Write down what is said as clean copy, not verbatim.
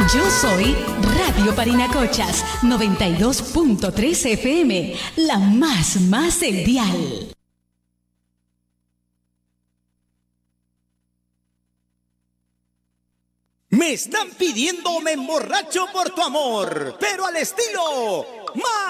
Yo soy Radio Parinacochas 92.3 FM, la más del dial. Me están pidiendo me emborracho por tu amor, pero al estilo